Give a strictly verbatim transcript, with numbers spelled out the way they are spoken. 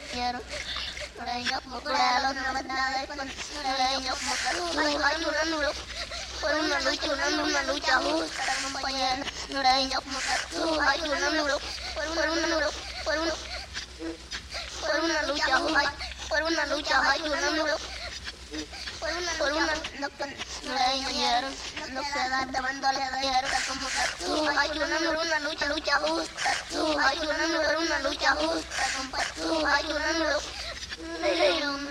compañeros. Por ellos, por los novedades, por ellos, ay, duro, duro. Por una lucha, una, una lucha justa, compañeros. Por ellos, ay, duro, duro. Por una, duro, por una, por una lucha justa, por una lucha, ay, duro, duro. Por una, por una, no creyeron, no se dan de bando le dieron como que tú, ay, una, una lucha, lucha justa, tú, ay, una, una lucha justa, compa, tú, ay, una,